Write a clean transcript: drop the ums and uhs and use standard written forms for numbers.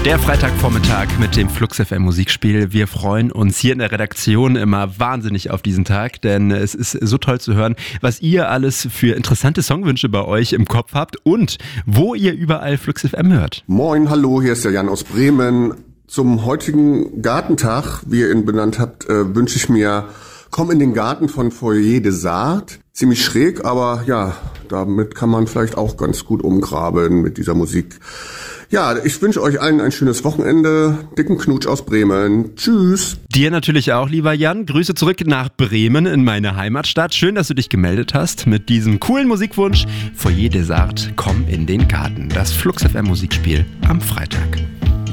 Der Freitagvormittag mit dem Flux FM Musikspiel. Wir freuen uns hier in der Redaktion immer wahnsinnig auf diesen Tag, denn es ist so toll zu hören, was ihr alles für interessante Songwünsche bei euch im Kopf habt und wo ihr überall Flux FM hört. Moin, hallo, hier ist der Jan aus Bremen. Zum heutigen Gartentag, wie ihr ihn benannt habt, wünsche ich mir Komm in den Garten von Foyer des Arts. Ziemlich schräg, aber ja, damit kann man vielleicht auch ganz gut umgraben mit dieser Musik. Ja, ich wünsche euch allen ein schönes Wochenende. Dicken Knutsch aus Bremen. Tschüss. Dir natürlich auch, lieber Jan. Grüße zurück nach Bremen in meine Heimatstadt. Schön, dass du dich gemeldet hast mit diesem coolen Musikwunsch. Foyer des Arts, komm in den Garten. Das Flux FM Musikspiel am Freitag.